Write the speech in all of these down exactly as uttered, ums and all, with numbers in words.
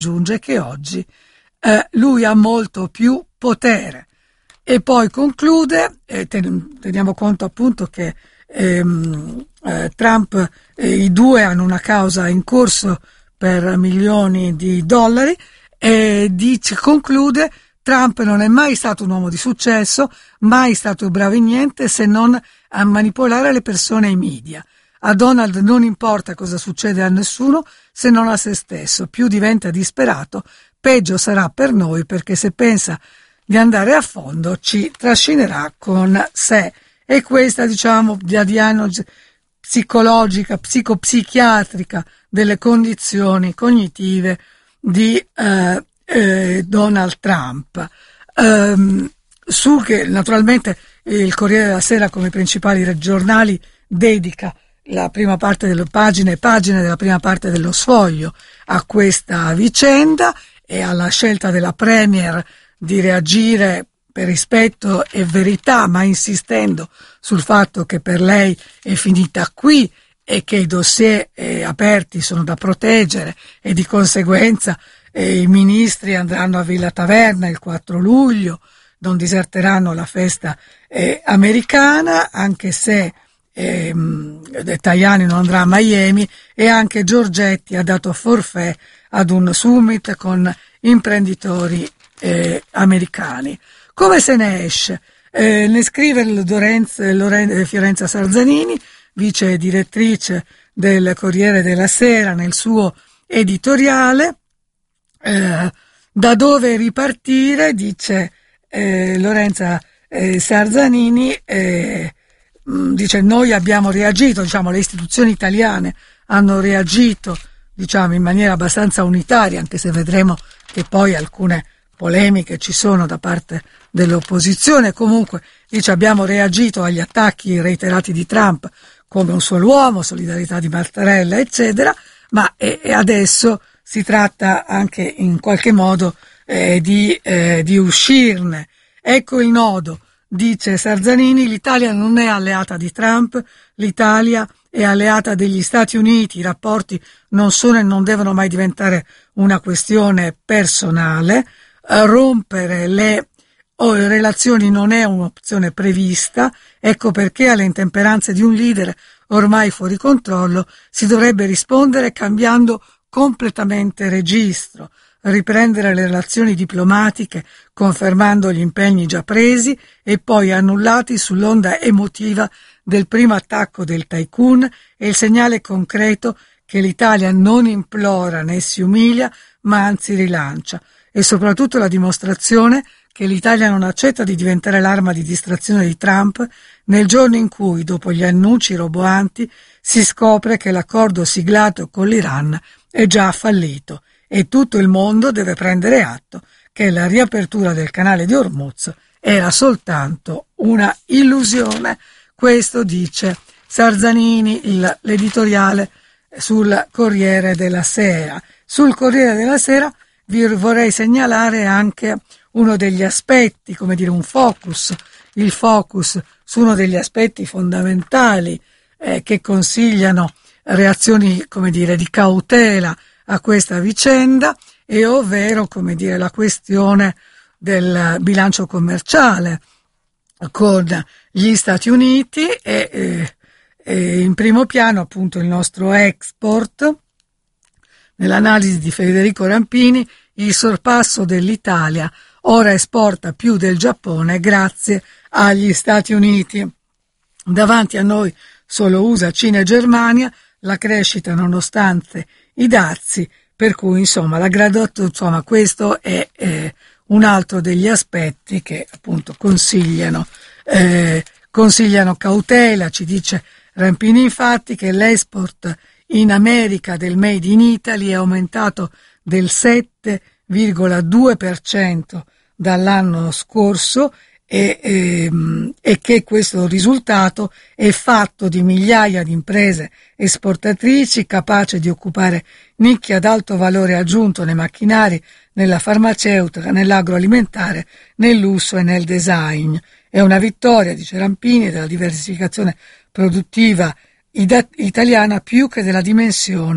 aggiunge che oggi eh, lui ha molto più potere. E poi conclude, eh, teniamo conto appunto che ehm, eh, Trump e i due hanno una causa in corso per milioni di dollari, e dice, conclude: Trump non è mai stato un uomo di successo, mai stato bravo in niente se non a manipolare le persone e i media. A Donald non importa cosa succede a nessuno se non a se stesso. Più diventa disperato, peggio sarà per noi, perché se pensa di andare a fondo ci trascinerà con sé. E questa, diciamo, la diagnosi psicologica, psicopsichiatrica delle condizioni cognitive di eh, eh, Donald Trump. Um, su che naturalmente il Corriere della Sera, come principali giornali, dedica la prima parte delle pagine e pagine della prima parte dello Sfoglio a questa vicenda e alla scelta della Premier di reagire per rispetto e verità, ma insistendo sul fatto che per lei è finita qui e che i dossier eh, aperti sono da proteggere, e di conseguenza eh, i ministri andranno a Villa Taverna il quattro luglio, non diserteranno la festa eh, americana, anche se eh, Tajani non andrà a Miami, e anche Giorgetti ha dato forfait ad un summit con imprenditori eh, americani. Come se ne esce? Eh, ne scrive Lorenz, Lorenz, Fiorenza Sarzanini, vice direttrice del Corriere della Sera, nel suo editoriale. Eh, da dove ripartire, dice eh, Lorenza eh, Sarzanini, eh, dice: noi abbiamo reagito, diciamo le istituzioni italiane hanno reagito, diciamo, in maniera abbastanza unitaria, anche se vedremo che poi alcune polemiche ci sono da parte dell'opposizione. Comunque dice: abbiamo reagito agli attacchi reiterati di Trump come un solo uomo, solidarietà di Mattarella, eccetera, ma e, e adesso si tratta anche in qualche modo eh, di, eh, di uscirne. Ecco il nodo, dice Sarzanini: l'Italia non è alleata di Trump, l'Italia è alleata degli Stati Uniti, i rapporti non sono e non devono mai diventare una questione personale, rompere le o le relazioni non è un'opzione prevista, ecco perché alle intemperanze di un leader ormai fuori controllo si dovrebbe rispondere cambiando completamente registro, riprendere le relazioni diplomatiche confermando gli impegni già presi e poi annullati sull'onda emotiva del primo attacco del tycoon, e il segnale concreto che l'Italia non implora né si umilia ma anzi rilancia, e soprattutto la dimostrazione che l'Italia non accetta di diventare l'arma di distrazione di Trump nel giorno in cui, dopo gli annunci roboanti, si scopre che l'accordo siglato con l'Iran è già fallito e tutto il mondo deve prendere atto che la riapertura del canale di Hormuz era soltanto una illusione. Questo dice Sarzanini, il, l'editoriale sul Corriere della Sera. Sul Corriere della Sera vi vorrei segnalare anche uno degli aspetti, come dire un focus, il focus su uno degli aspetti fondamentali eh, che consigliano reazioni, come dire, di cautela a questa vicenda, e ovvero, come dire, la questione del bilancio commerciale con gli Stati Uniti e, e, e in primo piano appunto il nostro export. Nell'analisi di Federico Rampini, il sorpasso dell'Italia ora esporta più del Giappone grazie agli Stati Uniti. Davanti a noi solo U S A, Cina e Germania, la crescita nonostante i dazi, per cui insomma la graduazione, insomma questo è eh, un altro degli aspetti che appunto consigliano, eh, consigliano cautela. Ci dice Rampini infatti che l'export in America del Made in Italy è aumentato del sette virgola due per cento dall'anno scorso e, ehm, e che questo risultato è fatto di migliaia di imprese esportatrici capaci di occupare nicchie ad alto valore aggiunto nei macchinari, nella farmaceutica, nell'agroalimentare, nel lusso e nel design. È una vittoria, dice Rampini, della diversificazione produttiva italiana più che della dimensione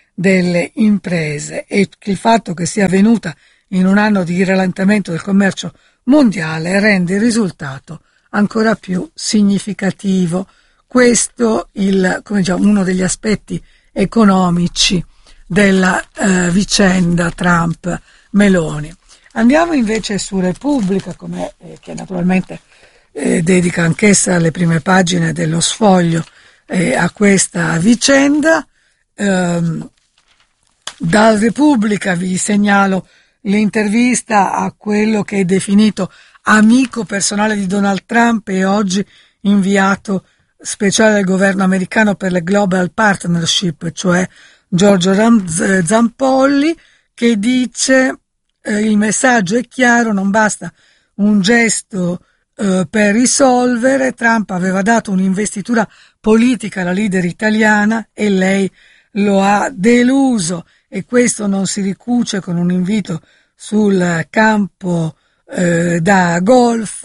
delle imprese, e il fatto che sia avvenuta in un anno di rallentamento del commercio mondiale rende il risultato ancora più significativo. Questo il, come diciamo, uno degli aspetti economici della eh, vicenda Trump-Meloni. Andiamo invece su Repubblica, come, eh, che naturalmente eh, dedica anch'essa le prime pagine dello Sfoglio eh, a questa vicenda. Ehm, dal Repubblica vi segnalo l'intervista a quello che è definito amico personale di Donald Trump e oggi inviato speciale del governo americano per le Global Partnership, cioè Giorgio Zampolli, che dice eh, il messaggio è chiaro, non basta un gesto eh, per risolvere. Trump aveva dato un'investitura politica alla leader italiana e lei lo ha deluso, e questo non si ricuce con un invito sul campo eh, da golf.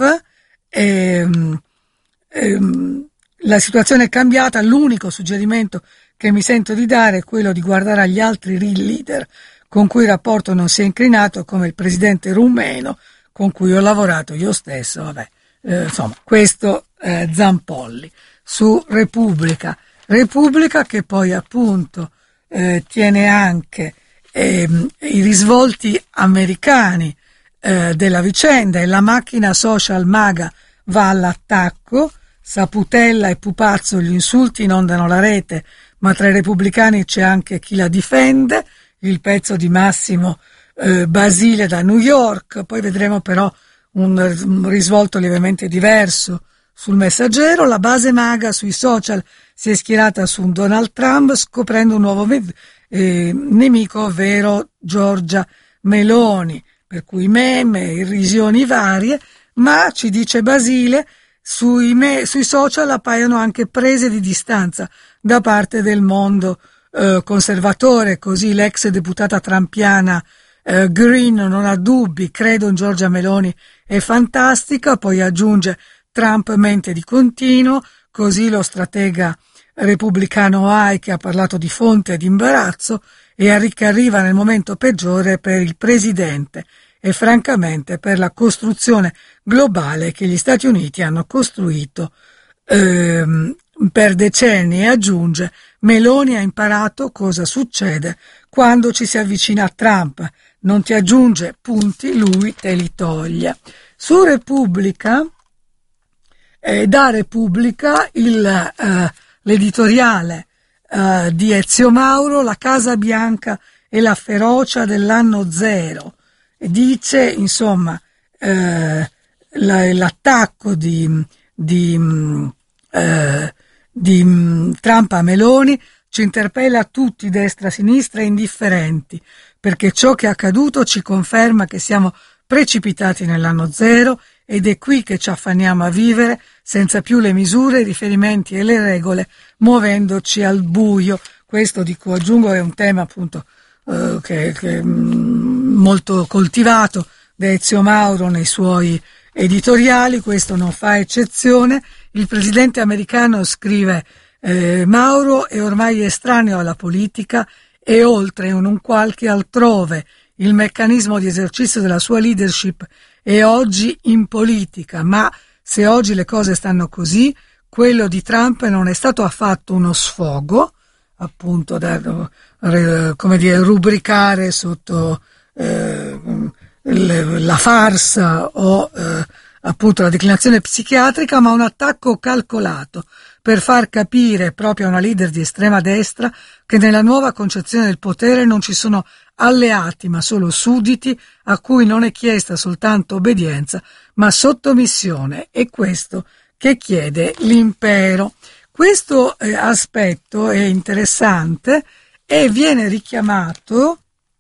E, ehm, la situazione è cambiata, l'unico suggerimento che mi sento di dare è quello di guardare agli altri leader con cui il rapporto non si è incrinato, come il presidente rumeno con cui ho lavorato io stesso. Vabbè, eh, insomma, questo eh, Zampolli su Repubblica. Repubblica che poi appunto eh, tiene anche eh, i risvolti americani eh, della vicenda, e la macchina social MAGA va all'attacco. Saputella e Pupazzo, gli insulti inondano la rete, ma tra i repubblicani c'è anche chi la difende, il pezzo di Massimo eh, Basile da New York. Poi vedremo però un, un risvolto lievemente diverso sul Messaggero. La base MAGA sui social si è schierata su Donald Trump, scoprendo un nuovo eh, nemico, ovvero Giorgia Meloni, per cui meme, irrisioni varie, ma ci dice Basile, Sui, me, sui social appaiono anche prese di distanza da parte del mondo eh, conservatore, così l'ex deputata trampiana eh, Green non ha dubbi, credo in Giorgia Meloni, è fantastica. Poi aggiunge Trump mente di continuo, così lo stratega repubblicano Hai, che ha parlato di fonte e di imbarazzo, e arriva nel momento peggiore per il presidente e francamente per la costruzione globale che gli Stati Uniti hanno costruito ehm, per decenni. E aggiunge, Meloni ha imparato cosa succede quando ci si avvicina a Trump, non ti aggiunge punti, lui te li toglie. Su Repubblica, eh, da Repubblica, il, eh, l'editoriale eh, di Ezio Mauro, la Casa Bianca e la ferocia dell'anno zero. Dice, insomma, eh, la, l'attacco di, di, eh, di Trump a Meloni ci interpella tutti, destra, sinistra e indifferenti, perché ciò che è accaduto ci conferma che siamo precipitati nell'anno zero ed è qui che ci affanniamo a vivere senza più le misure, i riferimenti e le regole, muovendoci al buio. Questo, dico, aggiungo, è un tema appunto Uh, che, che mh, molto coltivato da Ezio Mauro nei suoi editoriali. Questo non fa eccezione. Il presidente americano, scrive eh, Mauro, è ormai estraneo alla politica e oltre in un qualche altrove. Il meccanismo di esercizio della sua leadership è oggi in politica, ma se oggi le cose stanno così, quello di Trump non è stato affatto uno sfogo, appunto da come dire rubricare sotto eh, la farsa o eh, appunto la declinazione psichiatrica, ma un attacco calcolato per far capire proprio a una leader di estrema destra che nella nuova concezione del potere non ci sono alleati ma solo sudditi a cui non è chiesta soltanto obbedienza ma sottomissione, è questo che chiede l'impero. Questo eh, aspetto è interessante e viene richiamato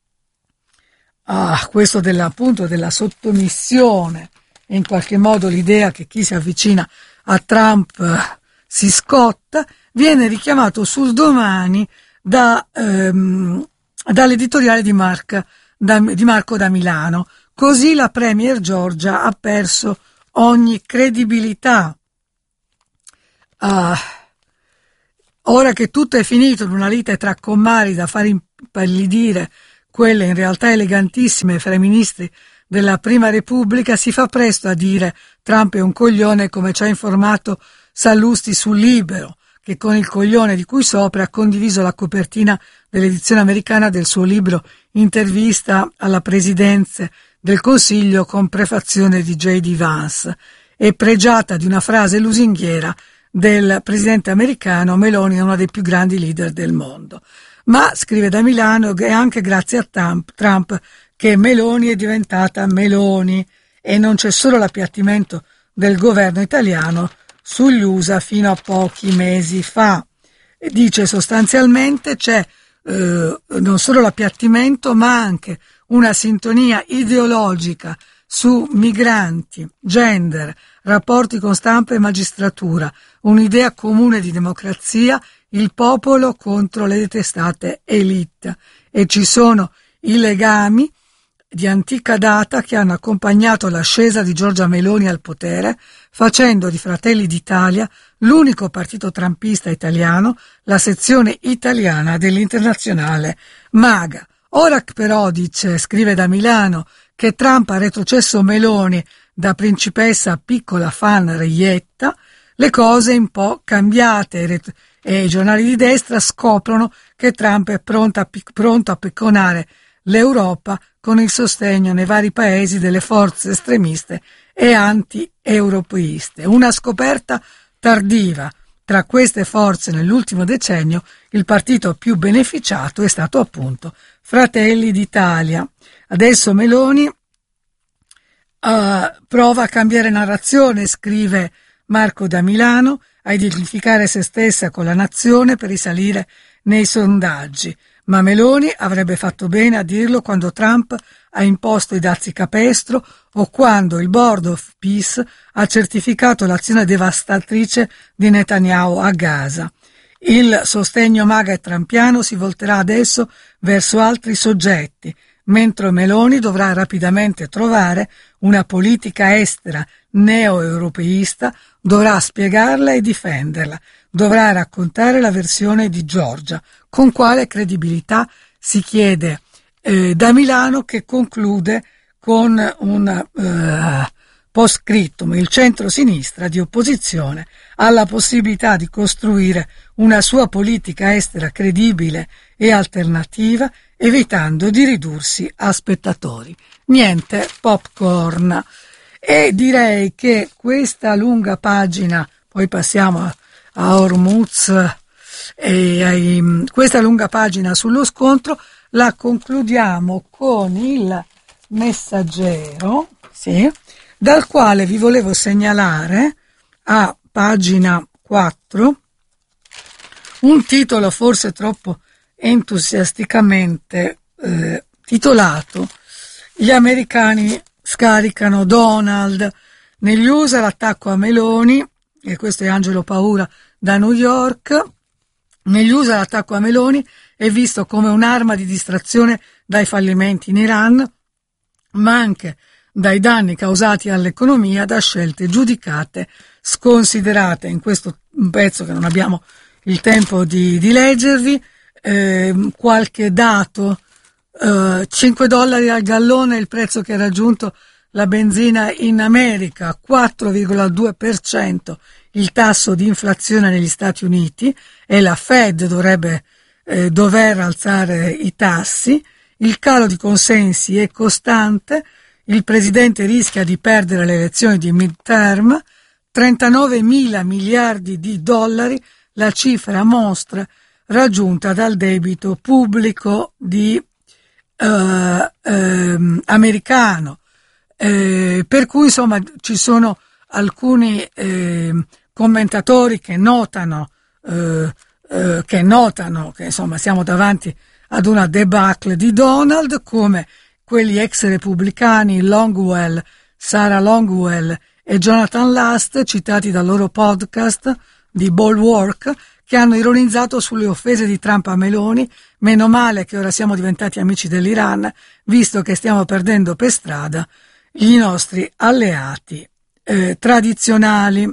a questo dell'appunto della sottomissione, e in qualche modo l'idea che chi si avvicina a Trump eh, si scotta, viene richiamato sul Domani da, ehm, dall'editoriale di, Marca, da, di Marco da Milano. Così la Premier Giorgia ha perso ogni credibilità. Uh, Ora che tutto è finito in una lite tra commari da far impallidire quelle in realtà elegantissime fra i ministri della Prima Repubblica, si fa presto a dire Trump è un coglione, come ci ha informato Sallusti sul Libero, che con il coglione di cui sopra ha condiviso la copertina dell'edizione americana del suo libro Intervista alla Presidenza del Consiglio con prefazione di J D Vance, e pregiata di una frase lusinghiera del presidente americano: Meloni è uno dei più grandi leader del mondo. Ma, scrive da Milano, è anche grazie a Trump, Trump che Meloni è diventata Meloni, e non c'è solo l'appiattimento del governo italiano sugli U S A fino a pochi mesi fa. E dice sostanzialmente c'è eh, non solo l'appiattimento, ma anche una sintonia ideologica su migranti, gender, rapporti con stampa e magistratura, un'idea comune di democrazia, il popolo contro le detestate elite. E ci sono i legami di antica data che hanno accompagnato l'ascesa di Giorgia Meloni al potere, facendo di Fratelli d'Italia l'unico partito trumpista italiano, la sezione italiana dell'Internazionale MAGA. Ora però, dice, scrive da Milano, che Trump ha retrocesso Meloni da principessa a piccola fan reietta, le cose un po' cambiate, e i giornali di destra scoprono che Trump è pronto a, pronto a picconare l'Europa con il sostegno nei vari paesi delle forze estremiste e anti-europeiste. Una scoperta tardiva. Tra queste forze nell'ultimo decennio il partito più beneficiato è stato appunto Fratelli d'Italia. Adesso Meloni uh, prova a cambiare narrazione, scrive Marco da Milano, a identificare se stessa con la nazione per risalire nei sondaggi. Ma Meloni avrebbe fatto bene a dirlo quando Trump ha imposto i dazi capestro o quando il Board of Peace ha certificato l'azione devastatrice di Netanyahu a Gaza. Il sostegno MAGA e trampiano si volterà adesso verso altri soggetti, mentre Meloni dovrà rapidamente trovare una politica estera neo-europeista, dovrà spiegarla e difenderla, dovrà raccontare la versione di Giorgia. Con quale credibilità, si chiede eh, da Milano, che conclude con un eh, post-scriptum: il centro-sinistra di opposizione ha la possibilità di costruire una sua politica estera credibile e alternativa, evitando di ridursi a spettatori. Niente popcorn. E direi che questa lunga pagina, poi passiamo a, a Hormuz, e ai, questa lunga pagina sullo scontro la concludiamo con il Messaggero, sì, dal quale vi volevo segnalare a pagina quattro un titolo forse troppo entusiasticamente eh, titolato: gli americani scaricano Donald. Negli U S A l'attacco a Meloni, e questo è Angelo Paura da New York, negli U S A l'attacco a Meloni è visto come un'arma di distrazione dai fallimenti in Iran, ma anche dai danni causati all'economia da scelte giudicate sconsiderate. In questo pezzo, che non abbiamo il tempo di, di leggervi, eh, qualche dato: eh, cinque dollari al gallone è il prezzo che ha raggiunto la benzina in America, quattro virgola due per cento il tasso di inflazione negli Stati Uniti, e la Fed dovrebbe eh, dover alzare i tassi. Il calo di consensi è costante, il presidente rischia di perdere le elezioni di midterm, trentanove mila miliardi di dollari, la cifra mostra raggiunta dal debito pubblico di eh, eh, americano, eh, per cui insomma ci sono alcuni eh, commentatori che notano eh, eh, che notano che insomma siamo davanti ad una debacle di Donald, come quelli ex repubblicani Longwell, Sarah Longwell e Jonathan Last, citati dal loro podcast di Bulwark, che hanno ironizzato sulle offese di Trump a Meloni. Meno male che ora siamo diventati amici dell'Iran, visto che stiamo perdendo per strada i nostri alleati eh, tradizionali.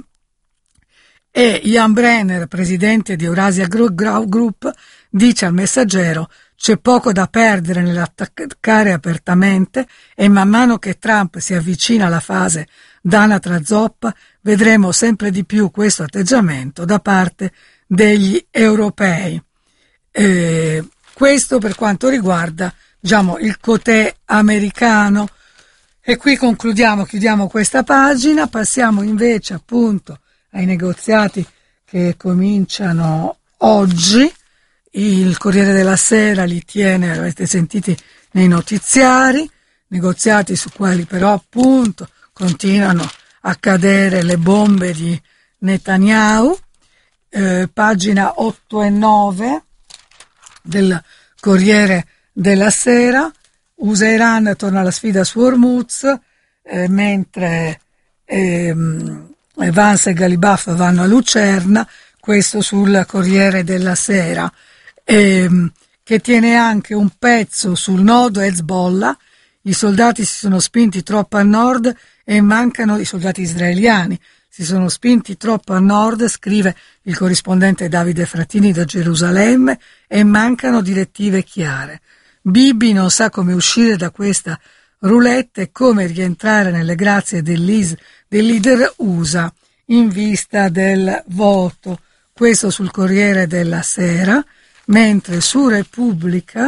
E Ian Brenner, presidente di Eurasia Group, dice al Messaggero: c'è poco da perdere nell'attaccare apertamente e man mano che Trump si avvicina alla fase d'anatra zoppa vedremo sempre di più questo atteggiamento da parte degli europei. Eh, questo per quanto riguarda, diciamo, il côté americano. E qui concludiamo, chiudiamo questa pagina, passiamo invece appunto ai negoziati che cominciano oggi. Il Corriere della Sera li tiene, l'avete sentiti nei notiziari, negoziati su quali però appunto continuano a cadere le bombe di Netanyahu, eh, pagina otto e nove del Corriere della Sera. U S A e Iran torna alla sfida su Hormuz, eh, mentre ehm, Vance e Galibaf vanno a Lucerna, questo sul Corriere della Sera. Ehm, che tiene anche un pezzo sul nodo Hezbollah. I soldati si sono spinti troppo a nord e mancano, i soldati israeliani si sono spinti troppo a nord, scrive il corrispondente Davide Frattini da Gerusalemme, e mancano direttive chiare. Bibi non sa come uscire da questa roulette e come rientrare nelle grazie del leader U S A in vista del voto. Questo sul Corriere della Sera. Mentre su Repubblica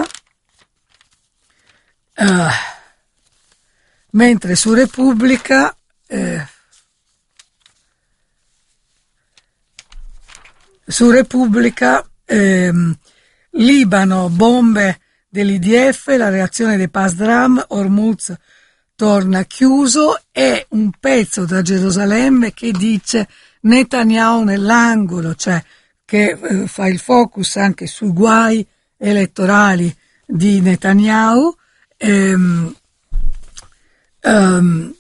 uh, mentre su Repubblica eh, su Repubblica ehm, Libano, bombe dell'I D F, la reazione dei Pasdram, Hormuz torna chiuso, e un pezzo da Gerusalemme che dice Netanyahu nell'angolo, cioè che eh, fa il focus anche sui guai elettorali di Netanyahu. Ehm, ehm,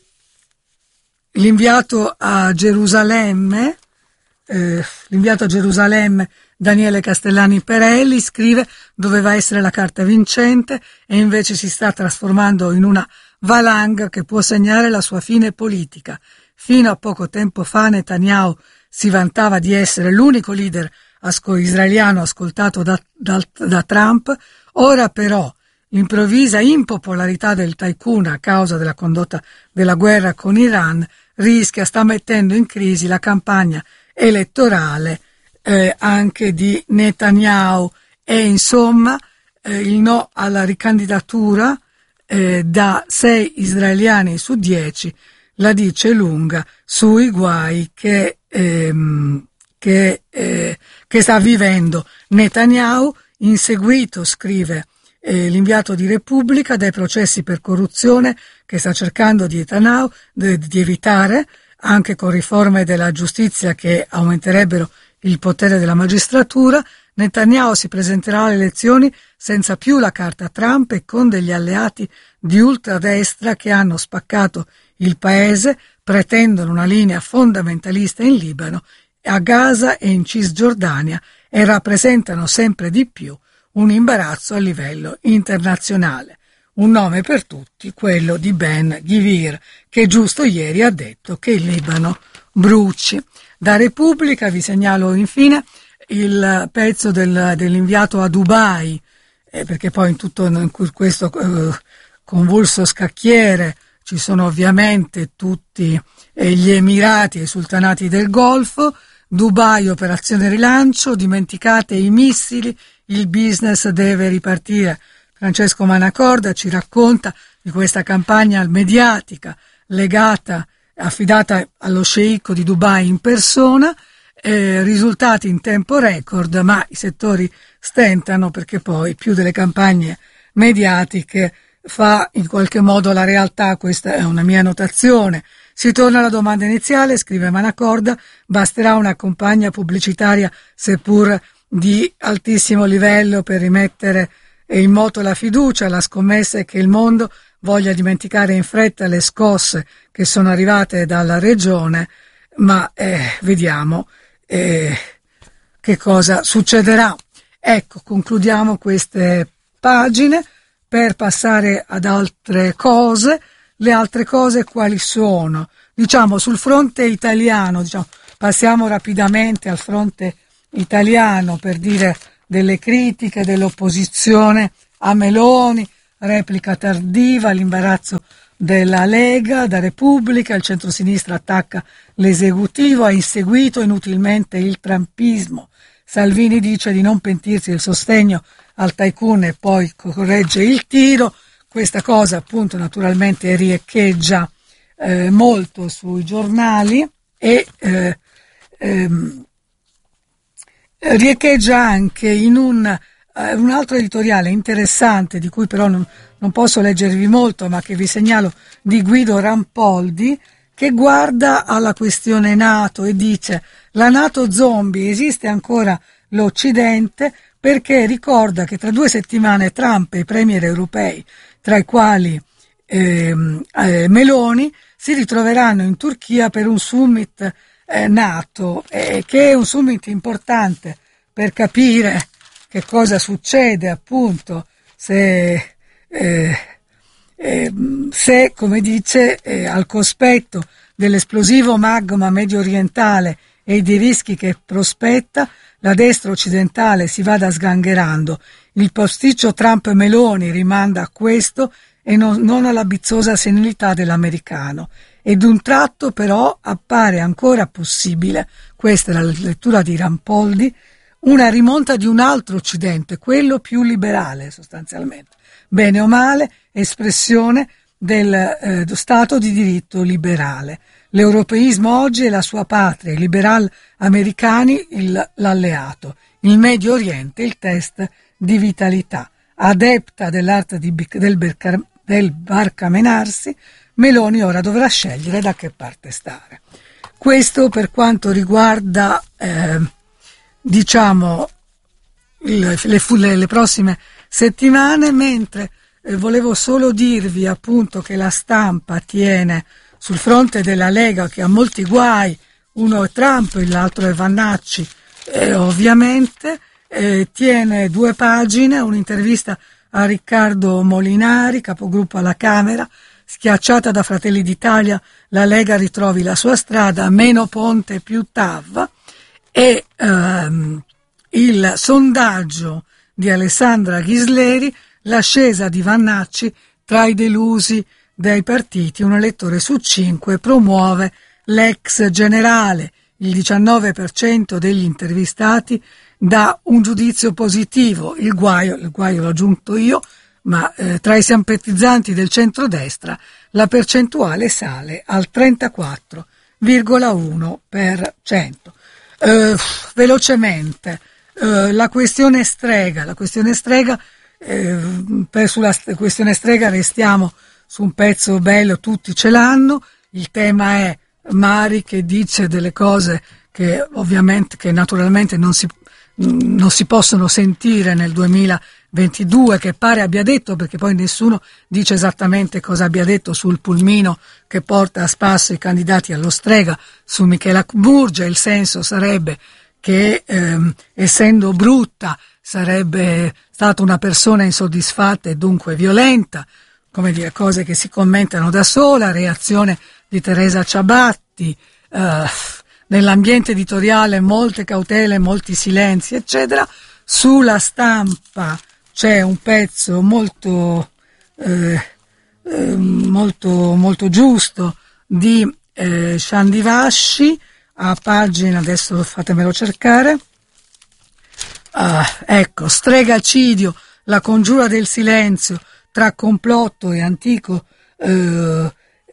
l'inviato a Gerusalemme, eh, l'inviato a Gerusalemme Daniele Castellani Perelli scrive: doveva essere la carta vincente e invece si sta trasformando in una valanga che può segnare la sua fine politica. Fino a poco tempo fa Netanyahu si vantava di essere l'unico leader asco- israeliano ascoltato da, da, da Trump. Ora però l'improvvisa impopolarità del tycoon a causa della condotta della guerra con Iran rischia, sta mettendo in crisi la campagna elettorale eh, anche di Netanyahu, e insomma eh, il no alla ricandidatura eh, da sei israeliani su dieci la dice lunga sui guai che, ehm, che, eh, che sta vivendo Netanyahu, inseguito, scrive eh, l'inviato di Repubblica, dai processi per corruzione che sta cercando di, Netanyahu, di, di evitare, anche con riforme della giustizia che aumenterebbero il potere della magistratura. Netanyahu si presenterà alle elezioni senza più la carta Trump e con degli alleati di ultradestra che hanno spaccato il paese, pretendono una linea fondamentalista in Libano, a Gaza e in Cisgiordania, e rappresentano sempre di più un imbarazzo a livello internazionale. Un nome per tutti, quello di Ben Gvir, che giusto ieri ha detto che il Libano bruci. Da Repubblica vi segnalo infine il pezzo del, dell'inviato a Dubai, eh, perché poi in tutto in questo eh, convulso scacchiere ci sono ovviamente tutti eh, gli Emirati e i sultanati del Golfo. Dubai, operazione rilancio, dimenticate i missili, il business deve ripartire. Francesco Manacorda ci racconta di questa campagna mediatica legata, affidata allo sceicco di Dubai in persona, eh, risultati in tempo record, ma i settori stentano perché poi più delle campagne mediatiche fa in qualche modo la realtà. Questa è una mia notazione. Si torna alla domanda iniziale, scrive Manacorda, basterà una campagna pubblicitaria seppur di altissimo livello per rimettere in moto la fiducia. La scommessa è che il mondo voglia dimenticare in fretta le scosse che sono arrivate dalla regione, ma eh, vediamo eh, che cosa succederà. Ecco, concludiamo queste pagine per passare ad altre cose. Le altre cose quali sono? Diciamo sul fronte italiano, diciamo, passiamo rapidamente al fronte italiano per dire delle critiche dell'opposizione a Meloni, replica tardiva, l'imbarazzo della Lega, da Repubblica, il centrosinistra attacca l'esecutivo, ha inseguito inutilmente il trumpismo. Salvini dice di non pentirsi del sostegno al tycoon e poi corregge il tiro. Questa cosa appunto naturalmente riecheggia eh, molto sui giornali e eh, ehm, riecheggia anche in un un altro editoriale interessante, di cui però non, non posso leggervi molto, ma che vi segnalo, di Guido Rampoldi, che guarda alla questione NATO e dice: la NATO zombie, esiste ancora l'Occidente, perché ricorda che tra due settimane Trump e i premier europei, tra i quali eh, eh, Meloni, si ritroveranno in Turchia per un summit eh, NATO, eh, che è un summit importante per capire che cosa succede appunto se, eh, eh, se come dice, eh, al cospetto dell'esplosivo magma medio orientale e dei rischi che prospetta, la destra occidentale si vada sgangherando. Il posticcio Trump-Meloni rimanda a questo e non, non alla bizzosa senilità dell'americano. E d'un tratto però appare ancora possibile, questa è la lettura di Rampoldi, una rimonta di un altro Occidente, quello più liberale sostanzialmente, bene o male, espressione del eh, Stato di diritto liberale. L'europeismo oggi è la sua patria, i liberal americani il, l'alleato, il Medio Oriente il test di vitalità. Adepta dell'arte di, del, bercar, del barcamenarsi, Meloni ora dovrà scegliere da che parte stare. Questo per quanto riguarda eh, diciamo le, le, le prossime settimane, mentre eh, volevo solo dirvi appunto che la Stampa tiene sul fronte della Lega, che ha molti guai, uno è Trump, l'altro è Vannacci, eh, ovviamente, eh, tiene due pagine, un'intervista a Riccardo Molinari, capogruppo alla Camera: schiacciata da Fratelli d'Italia, la Lega ritrovi la sua strada, meno Ponte più T A V, e ehm, il sondaggio di Alessandra Ghisleri, l'ascesa di Vannacci tra i delusi dai partiti, un elettore su cinque promuove l'ex generale, il diciannove per cento degli intervistati dà un giudizio positivo, il guaio, il guaio l'ho aggiunto io, ma eh, tra i simpatizzanti del centrodestra la percentuale sale al trentaquattro virgola uno per cento. Eh, velocemente, eh, la questione strega, la questione strega, eh, per sulla st- questione strega restiamo su un pezzo bello, tutti ce l'hanno. Il tema è Mari che dice delle cose che ovviamente, che naturalmente non si, non si possono sentire nel duemilaventidue, che pare abbia detto, perché poi nessuno dice esattamente cosa abbia detto sul pulmino che porta a spasso i candidati allo strega su Michela Murgia. Il senso sarebbe che ehm, essendo brutta sarebbe stata una persona insoddisfatta e dunque violenta, come dire, cose che si commentano da sola. Reazione di Teresa Ciabatti, eh, nell'ambiente editoriale molte cautele, molti silenzi, eccetera. Sulla Stampa c'è un pezzo molto eh, eh, molto molto giusto di eh, Shandi Vasci, a pagina, adesso fatemelo cercare, ah, ecco, Stregacidio, la congiura del silenzio tra complotto e antico eh,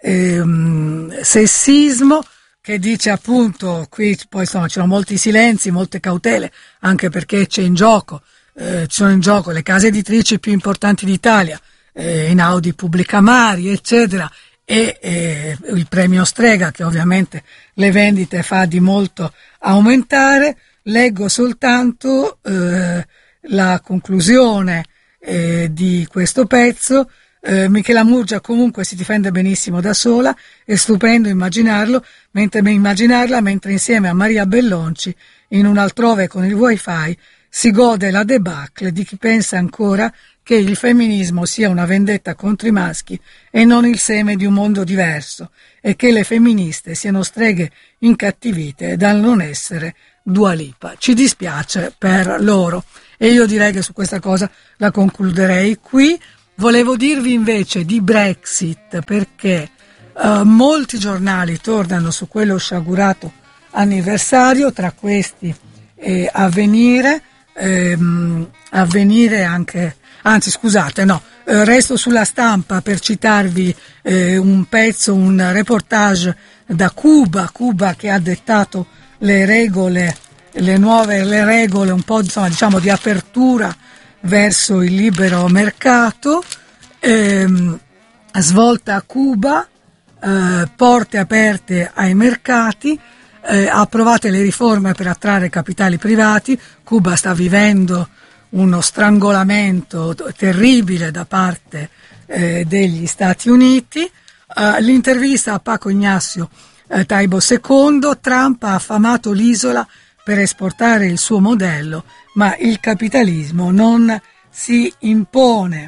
eh, sessismo, che dice appunto, qui poi insomma ci sono molti silenzi, molte cautele, anche perché c'è in gioco, eh, ci sono in gioco le case editrici più importanti d'Italia, eh, Einaudi Pubblica Mari, eccetera, e eh, il premio Strega, che ovviamente le vendite fa di molto aumentare. Leggo soltanto eh, la conclusione eh, di questo pezzo. Eh, Michela Murgia comunque si difende benissimo da sola, è stupendo immaginarlo, mentre immaginarla mentre insieme a Maria Bellonci in un altrove con il wifi si gode la debacle di chi pensa ancora che il femminismo sia una vendetta contro i maschi e non il seme di un mondo diverso, e che le femministe siano streghe incattivite dal non essere Dua Lipa. Ci dispiace per loro e io direi che su questa cosa la concluderei qui. Volevo dirvi invece di Brexit, perché uh, molti giornali tornano su quello sciagurato anniversario, tra questi eh, Avvenire, ehm, Avvenire anche, anzi scusate, no, eh, resto sulla Stampa per citarvi eh, un pezzo, un reportage da Cuba, Cuba che ha dettato le regole, le nuove le regole un po' insomma, diciamo di apertura verso il libero mercato, ehm, svolta a Cuba, eh, porte aperte ai mercati, eh, approvate le riforme per attrarre capitali privati. Cuba sta vivendo uno strangolamento terribile da parte eh, degli Stati Uniti. Eh, l'intervista a Paco Ignacio eh, Taibo secondo, Trump ha affamato l'isola per esportare il suo modello, ma il capitalismo non si impone.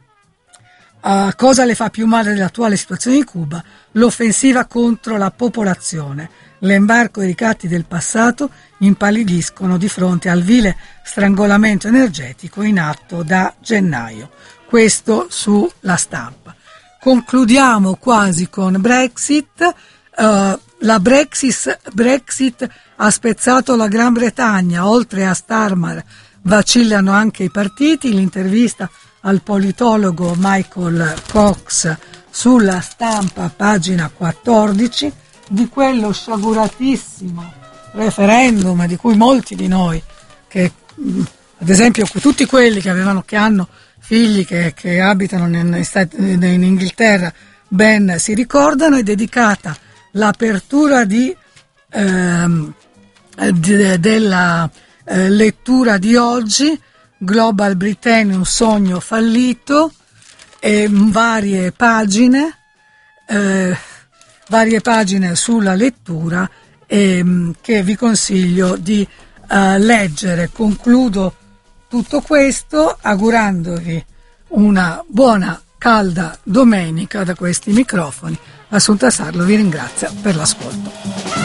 Uh, cosa le fa più male dell'attuale situazione di Cuba? L'offensiva contro la popolazione. L'embargo e i ricatti del passato impallidiscono di fronte al vile strangolamento energetico in atto da gennaio. Questo sulla Stampa. Concludiamo quasi con Brexit. Uh, la Brexit, Brexit ha spezzato la Gran Bretagna, oltre a Starmer vacillano anche i partiti. L'intervista al politologo Michael Cox sulla Stampa, pagina quattordici, di quello sciaguratissimo referendum di cui molti di noi, che ad esempio tutti quelli che avevano che hanno figli che, che abitano in, in, in Inghilterra ben si ricordano, è dedicata l'apertura di, ehm, di della eh, lettura di oggi, Global Britain, un sogno fallito, e varie pagine, eh, varie pagine sulla lettura eh, che vi consiglio di eh, leggere. Concludo tutto questo augurandovi una buona calda domenica da questi microfoni. Assunta Sarlo vi ringrazia per l'ascolto.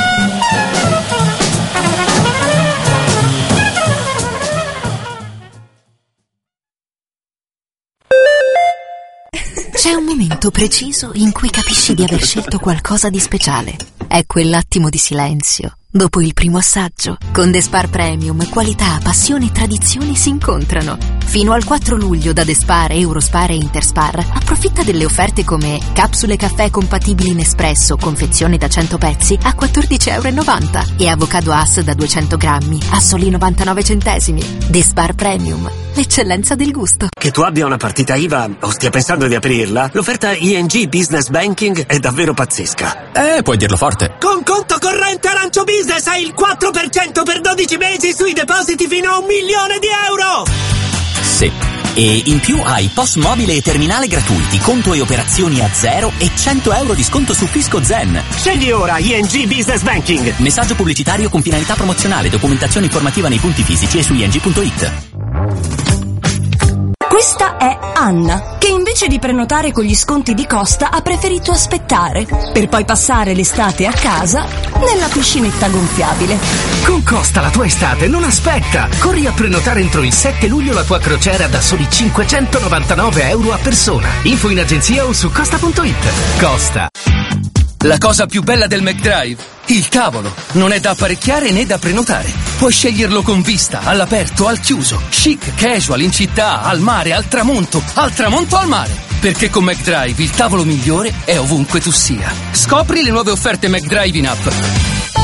C'è un momento preciso in cui capisci di aver scelto qualcosa di speciale. È quell'attimo di silenzio dopo il primo assaggio. Con The Spar Premium, qualità, passione e tradizione si incontrano. Fino al quattro luglio da The Spar, Eurospar e Interspar approfitta delle offerte come capsule caffè compatibili in espresso, confezione da cento pezzi a quattordici virgola novanta euro e avocado Hass da duecento grammi a soli novantanove centesimi. The Spar Premium, l'eccellenza del gusto. Che tu abbia una partita I V A o stia pensando di aprirla, l'offerta I N G Business Banking è davvero pazzesca. Eh, puoi dirlo forte. Con conto corrente Arancio Business hai il quattro per cento per dodici mesi sui depositi fino a un milione di euro! Sì. E in più hai P O S mobile e terminale gratuiti, conto e operazioni a zero e cento euro di sconto su Fisco Zen. Scegli ora I N G Business Banking. Messaggio pubblicitario con finalità promozionale, documentazione informativa nei punti fisici e su i n g punto i t. Questa è Anna, che invece di prenotare con gli sconti di Costa ha preferito aspettare, per poi passare l'estate a casa nella piscinetta gonfiabile. Con Costa la tua estate non aspetta! Corri a prenotare entro il sette luglio la tua crociera da soli cinquecentonovantanove euro a persona. Info in agenzia o su costa punto i t. Costa. La cosa più bella del McDrive? Il tavolo. Non è da apparecchiare né da prenotare. Puoi sceglierlo con vista, all'aperto, al chiuso, chic, casual, in città, al mare, al tramonto, al tramonto al mare. Perché con McDrive il tavolo migliore è ovunque tu sia. Scopri le nuove offerte McDrive in app.